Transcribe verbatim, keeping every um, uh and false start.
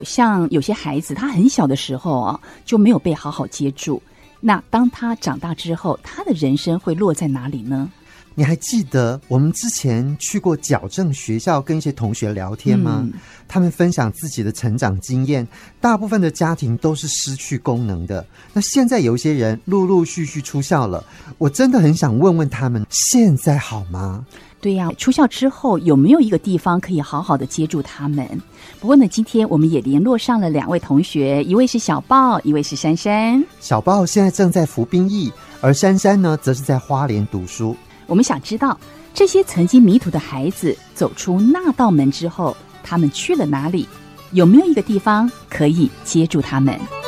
像有些孩子他很小的时候啊就没有被好好接住，那当他长大之后，他的人生会落在哪里呢？ 你还记得我们之前去过矫正学校跟一些同学聊天吗、嗯、他们分享自己的成长经验，大部分的家庭都是失去功能的，那现在有一些人陆陆续续出校了，我真的很想问问他们现在好吗？ 对呀、啊，出校之后有没有一个地方可以好好的接住他们？不过呢，今天我们也联络上了两位同学，一位是小豹，一位是珊珊。 小豹现在正在服兵役，而珊珊呢则是在花莲读书。 我们想知道这些曾经迷途的孩子走出那道门之后，他们去了哪里？有没有一个地方可以接住他们？